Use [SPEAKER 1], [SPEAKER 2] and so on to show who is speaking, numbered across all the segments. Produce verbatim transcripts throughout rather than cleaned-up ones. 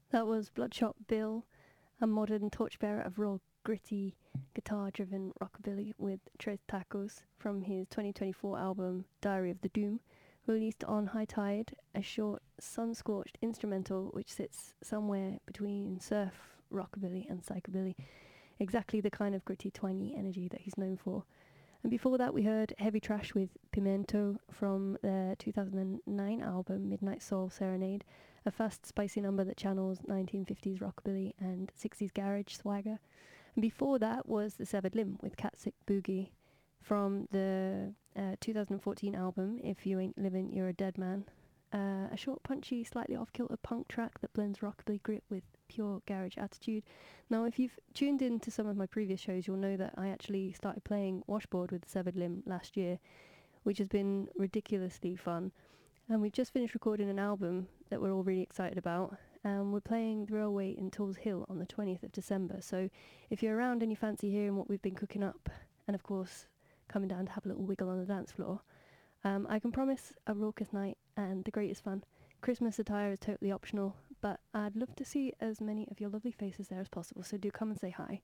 [SPEAKER 1] That was Bloodshot Bill, a modern torchbearer of raw, gritty, guitar-driven rockabilly with Tres Tacos from his twenty twenty-four album Diary of the Doom, released on High Tide, a short, sun-scorched instrumental which sits somewhere between surf, rockabilly and psychobilly, exactly the kind of gritty, twangy energy that he's known for. And before that we heard Heavy Trash with Pimento from their two thousand nine album Midnight Soul Serenade, a fast, spicy number that channels nineteen fifties rockabilly and sixties garage swagger. And before that was The Severed Limb with Catsick Boogie from the uh, two thousand fourteen album If You Ain't Livin', You're a Dead Man. Uh, a short, punchy, slightly off-kilter punk track that blends rockabilly grit with pure garage attitude. Now, if you've tuned in to some of my previous shows, you'll know that I actually started playing washboard with Severed Limb last year, which has been ridiculously fun. And we've just finished recording an album that we're all really excited about. And we're playing The Railway in Tulse Hill on the twentieth of December. So if you're around and you fancy hearing what we've been cooking up, and of course coming down to have a little wiggle on the dance floor, um, I can promise a raucous night and the greatest fun. Christmas attire is totally optional, but I'd love to see as many of your lovely faces there as possible, so do come and say hi.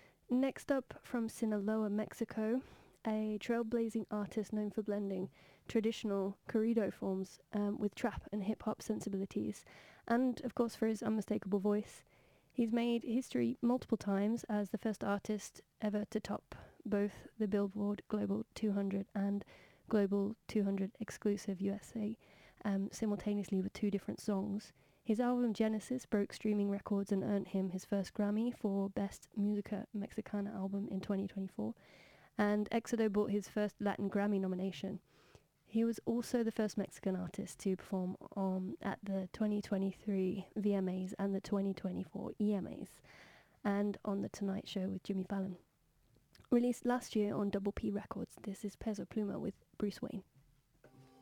[SPEAKER 1] Next up, from Sinaloa, Mexico, a trailblazing artist known for blending traditional corrido forms um, with trap and hip-hop sensibilities, and of course for his unmistakable voice. He's made history multiple times as the first artist ever to top both the Billboard Global two hundred and Global two hundred exclusive U S A um, simultaneously with two different songs. His album Genesis broke streaming records and earned him his first Grammy for Best Música Mexicana album in twenty twenty-four, and Exodo bought his first Latin Grammy nomination. He was also the first Mexican artist to perform um, at the twenty twenty-three V M As and the twenty twenty-four E M As, and on The Tonight Show with Jimmy Fallon. Released last year on Double P Records, this is Peso Pluma with Bruce Wayne.